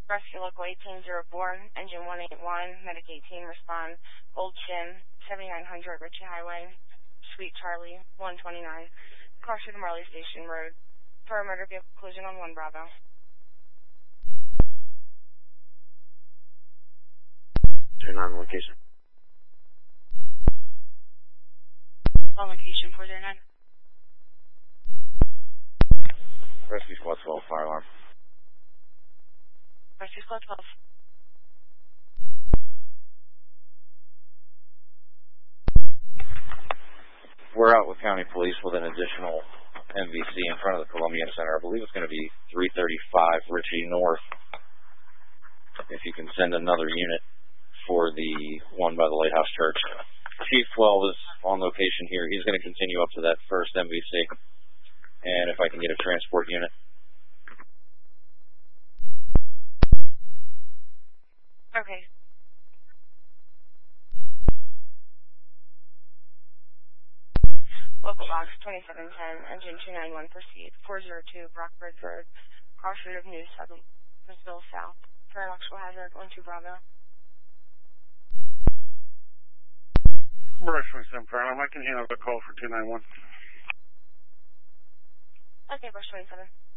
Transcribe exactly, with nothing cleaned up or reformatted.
Rescue Local eighteen oh four, Engine one eighty-one, Medic eighteen, respond. Old Chin, seventy-nine hundred Ritchie Highway, Sweet Charlie, one twenty-nine. Cross to Marley Station Road. For a motor vehicle collision on one Bravo. Turn on location. On location, four zero nine. Rescue Squad twelve, fire alarm. Rescue Squad twelve. We're out with County Police with an additional M V C in front of the Columbian Center. I believe it's going to be three thirty-five Ritchie North. If you can send another unit for the one by the Lighthouse Church. Chief twelve is on location here. He's going to continue up to that first M V C. And if I can get a transport unit. Okay. Local box twenty-seven ten, engine two ninety-one, proceed. four oh two Rockbridge Road, crossroad of New Sudlersville South. For an electrical hazard, one two Bravo. Brush twenty-seven, I can handle the call for two ninety-one. Okay, Brush twenty-seven.